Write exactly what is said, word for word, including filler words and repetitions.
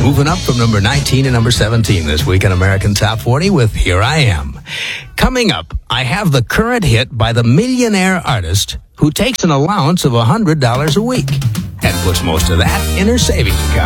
moving up from number nineteen to number seventeen this week in American Top forty with Here I Am. Coming up, I have the current hit by the millionaire artist who takes an allowance of one hundred dollars a week and puts most of that in her savings account.